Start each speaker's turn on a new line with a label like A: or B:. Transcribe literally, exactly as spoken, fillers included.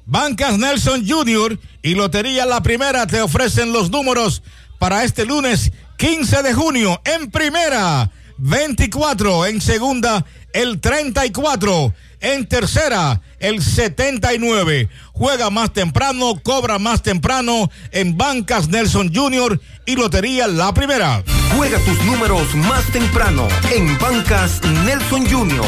A: Bancas Nelson junior y Lotería La Primera te ofrecen los números para este lunes quince de junio. En primera, veinticuatro. En segunda, el treinta y cuatro. En tercera, el setenta y nueve. Juega más temprano, cobra más temprano en Bancas Nelson junior y Lotería La Primera.
B: Juega tus números más temprano en Bancas Nelson junior